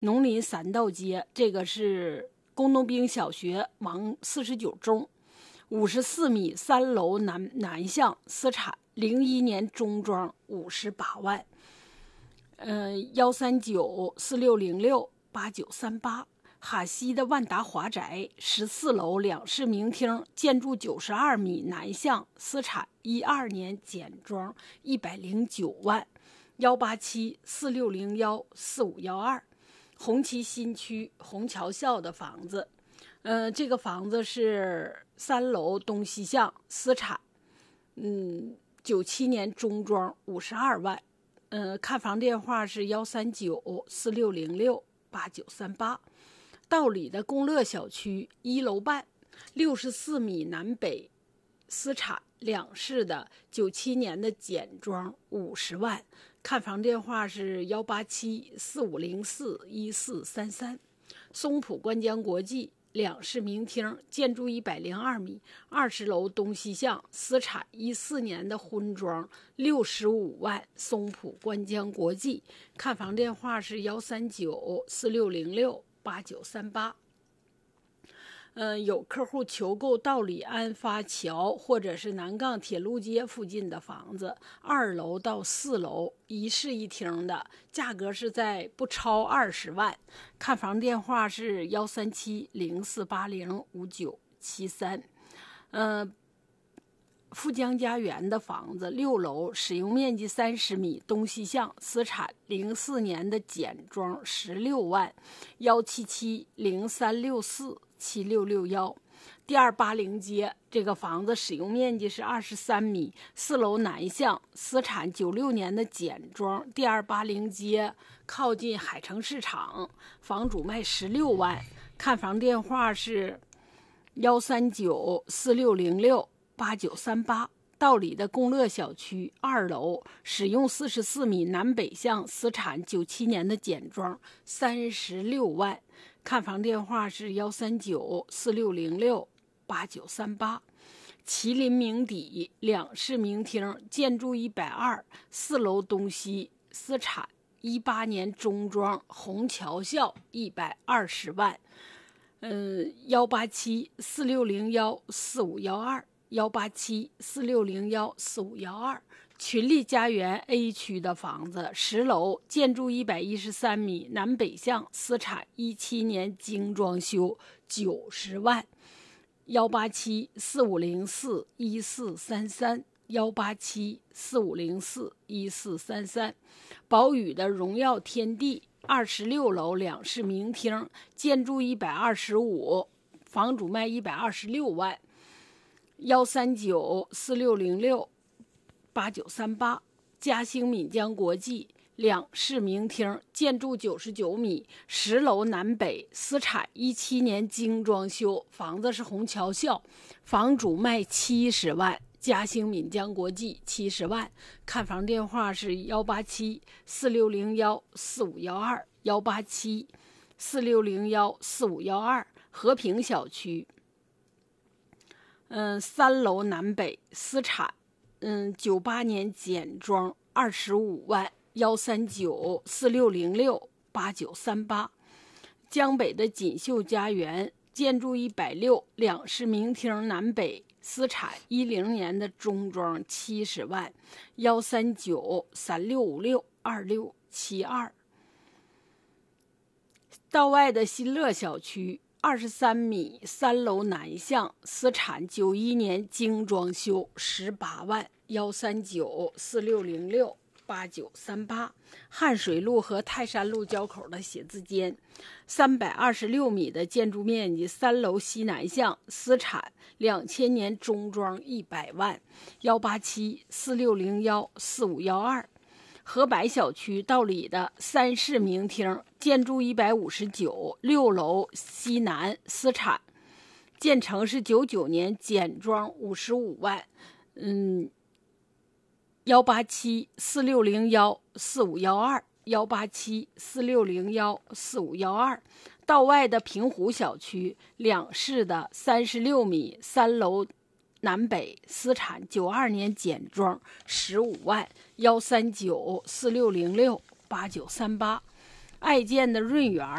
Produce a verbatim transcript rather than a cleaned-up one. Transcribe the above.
农林三道街，这个是工农兵小学往四十九中，五十四米三楼南南向，私产，零一年中装，五十八万。呃，幺三九四六零六八九三八。哈西的万达华宅，十四楼两室明厅，建筑九十二米南向，私产，一二年简装，一百零九万。幺八七四六零幺四五幺二。红旗新区虹桥校的房子，呃，这个房子是三楼东西向，私产，嗯，九七年中装，五十二万。呃，看房电话是幺三九四六零六八九三八。道里的公乐小区一楼半，六十四米南北，私产，两室的，九七年的简装，五十万。看房电话是幺八七四五零四一四三三。松浦观江国际两室明厅，建筑一百零二米，二十楼东西向，私产，一四年的婚装，六十五万。松浦观江国际，看房电话是幺三九四六零六八九三八。嗯、呃，有客户求购道里安发桥或者是南杠铁路街附近的房子，二楼到四楼，一室一厅的，价格是在不超二十万。看房电话是幺三七零四八零五九七三。呃，富江家园的房子，六楼，使用面积三十米，东西向，私产，零四年的简装，十六万。幺七七零三六四七六六幺。第二八零街，这个房子使用面积是二十三米，四楼南向，私产，九六年的简装。第二八零街靠近海城市场，房主卖十六万。看房电话是幺三九四六零六八九三八。道里的公乐小区二楼，使用四十四米南北向，私产，九七年的简装，三十六万。看房电话是幺三九四六零六八九三八。麒麟名邸两室明厅，建筑一百二，四楼东西，私产，一八年中装，虹桥校，一百二十万。嗯，幺八七四六零幺四五幺二。幺八七四六零幺四五幺二。群力家园 A 区的房子，十楼，建筑一百一十三米，南北向，私产，一七年精装修，九十万。幺八七四五零四一四三三。幺八七四五零四一四三三。宝宇的荣耀天地，二十六楼两室明厅，建筑一百二十五，房主卖一百二十六万。幺三九四六零六八九三八。嘉兴闽江国际两室明厅，建筑九十九米，十楼南北，私产，一七年精装修，房子是虹桥校，房主卖七十万。嘉兴闽江国际七十万。看房电话是幺八七四六零幺四五幺二。幺八七四六零幺四五幺二。和平小区。嗯，三楼南北，私产，嗯，九八年简装，二十五万。幺三九四六零六八九三八。江北的锦绣家园，建筑一百六，两室明厅南北，私产，一零年的中装，七十万。幺三九三六五六二六七二。道外的新乐小区。二十三米，三楼南向，私产，九一年精装修，十八万。幺三九四六零六八九三八。汉水路和泰山路交口的写字间，三百二十六米的建筑面积，三楼西南向，私产，两千年中装，一百万。幺八七四六零幺四五幺二。河北小区道里的三室明厅，建筑一百五十九，六楼西南，私产，建成是九九年，简装，五十五万。嗯，幺八七四六零幺四五幺二。幺八七四六零幺四五幺二。道外的平湖小区两室的三十六米，三楼南北，私产，九二年简装，十五万。幺三九四六零六八九三八。 爱建的润园